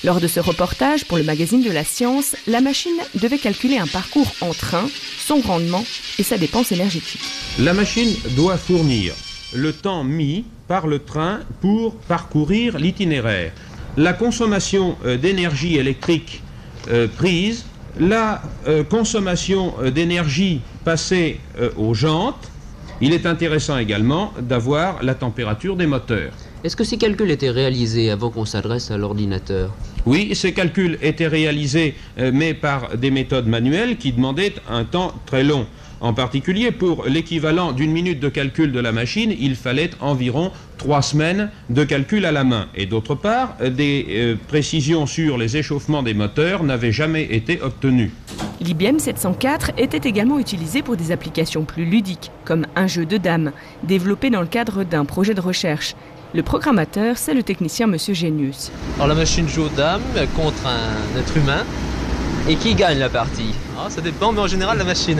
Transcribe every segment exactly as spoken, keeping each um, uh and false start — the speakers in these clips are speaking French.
Lors de ce reportage pour le magazine de la science, la machine devait calculer un parcours en train, son rendement et sa dépense énergétique. La machine doit fournir le temps mis par le train pour parcourir l'itinéraire, la consommation euh, d'énergie électrique euh, prise, la euh, consommation euh, d'énergie passée euh, aux jantes. Il est intéressant également d'avoir la température des moteurs. Est-ce que ces calculs étaient réalisés avant qu'on s'adresse à l'ordinateur ? Oui, ces calculs étaient réalisés, euh, mais par des méthodes manuelles qui demandaient un temps très long. En particulier, pour l'équivalent d'une minute de calcul de la machine, il fallait environ trois semaines de calcul à la main. Et d'autre part, des euh, précisions sur les échauffements des moteurs n'avaient jamais été obtenues. L'I B M sept cent quatre était également utilisé pour des applications plus ludiques, comme un jeu de dames, développé dans le cadre d'un projet de recherche. Le programmateur, c'est le technicien Monsieur Génius. Alors la machine joue aux dames contre un être humain. Et qui gagne la partie ? Ah, ça dépend, mais en général la machine.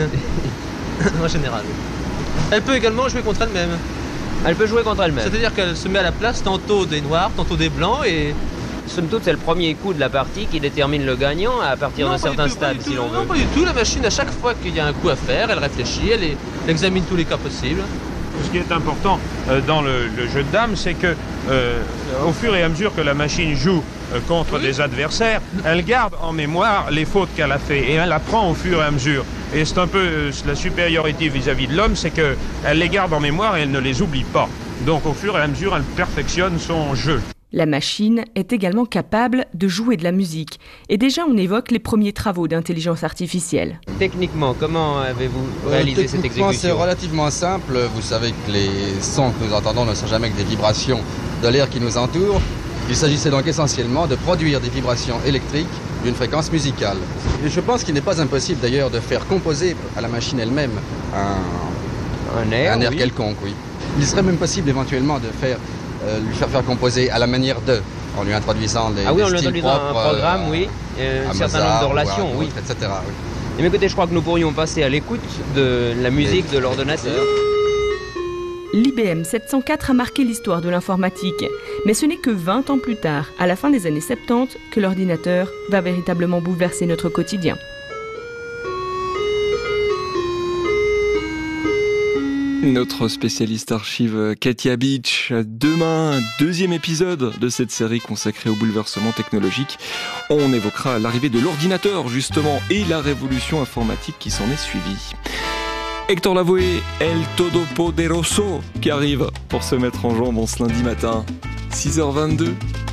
En général. Elle peut également jouer contre elle-même. Elle peut jouer contre elle-même. C'est-à-dire qu'elle se met à la place tantôt des noirs, tantôt des blancs et... Somme toute, c'est le premier coup de la partie qui détermine le gagnant à partir d'un certain tout, stade, tout, si l'on veut. Non, pas du tout. La machine, à chaque fois qu'il y a un coup à faire, elle réfléchit, elle, est, elle examine tous les cas possibles. Ce qui est important euh, dans le, le jeu de dames, c'est que euh, au fur et à mesure que la machine joue euh, contre oui. des adversaires, elle garde en mémoire les fautes qu'elle a fait et elle apprend au fur et à mesure. Et c'est un peu euh, la supériorité vis-à-vis de l'homme, c'est qu'elle les garde en mémoire et elle ne les oublie pas. Donc au fur et à mesure, elle perfectionne son jeu. La machine est également capable de jouer de la musique. Et déjà, on évoque les premiers travaux d'intelligence artificielle. Techniquement, comment avez-vous réalisé euh, cette exécution ? C'est relativement simple. Vous savez que les sons que nous entendons ne sont jamais que des vibrations de l'air qui nous entoure. Il s'agissait donc essentiellement de produire des vibrations électriques d'une fréquence musicale. Et je pense qu'il n'est pas impossible d'ailleurs de faire composer à la machine elle-même un, un air, un air oui. quelconque. Oui. Il serait même possible éventuellement de faire Euh, lui faire faire composer à la manière de, en lui introduisant des, ah oui, des en lui styles introduisant propres, un programme, euh, oui, et un certain Mozart, nombre de relations, oui. Autre, et cetera. Oui. Et mais écoutez, je crois que nous pourrions passer à l'écoute de la musique de l'ordinateur. L'I B M sept cent quatre a marqué l'histoire de l'informatique, mais ce n'est que vingt ans plus tard, à la fin des années soixante-dix, que l'ordinateur va véritablement bouleverser notre quotidien. Notre spécialiste archive Katia Beach. Demain, deuxième épisode de cette série consacrée au bouleversement technologique. On évoquera l'arrivée de l'ordinateur justement et la révolution informatique qui s'en est suivie. Hector Lavoe, El Todopoderoso, qui arrive pour se mettre en jambe en ce lundi matin, six heures vingt-deux.